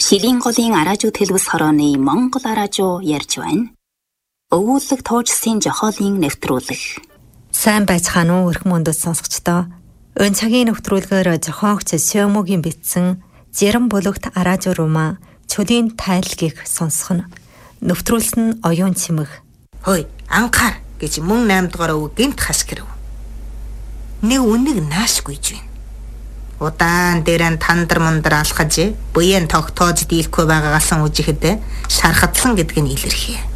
Шилийн голын араажууд хэлбэс хорооны Монгол араажуу ярьж байна. Өвүүлэг туужсын жохоолын нэвтрүүлэг. Сайн байцгаана уу өрх мөндөд сонсогчдоо. Өн цагийн нэвтрүүлгээр зохиогч Сёмогийн бичсэн Зэрэн бүлэгт араажуу руума чөлийн тайлгийг сонсох нь. Нэвтрүүлсэн нь оюун цэмэг. Хөөе, анхаар гэж мөн 8 дугаар өв гинт хас гэрв. Нэг үнэг нааш гүйж байна. Удаан дээрэн тандар мундар алхаж, буян тогтоож дийлэхгүй байгаагаас үжихэд шархатлан гэдг нь илэрхий.